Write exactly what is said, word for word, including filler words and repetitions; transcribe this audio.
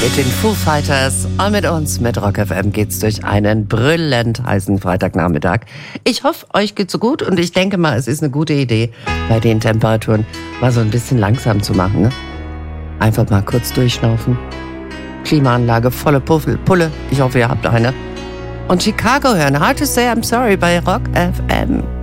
Mit den Foo Fighters und mit uns, mit Rock F M, geht's durch einen brüllend heißen Freitagnachmittag. Ich hoffe, euch geht's so gut und ich denke mal, es ist eine gute Idee, bei den Temperaturen mal so ein bisschen langsam zu machen. Ne? Einfach mal kurz durchschnaufen. Klimaanlage, volle Puffel, Pulle. Ich hoffe, ihr habt eine. Und Chicago hören. Hard to say I'm sorry bei Rock F M.